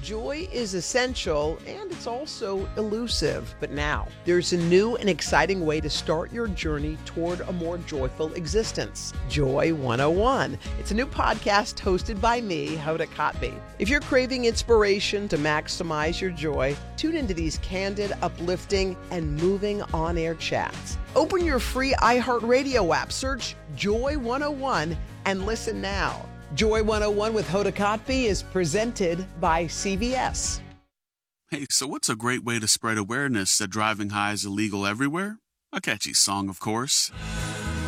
Joy is essential and it's also elusive. But now, there's a new and exciting way to start your journey toward a more joyful existence. Joy 101. It's a new podcast hosted by me, Hoda Kotb. If you're craving inspiration to maximize your joy, tune into these candid, uplifting, and moving on-air chats. Open your free iHeartRadio app, search Joy 101, and listen now. Joy 101 with Hoda Kotb is presented by CVS. Hey, so what's a great way to spread awareness that driving high is illegal everywhere? A catchy song, of course.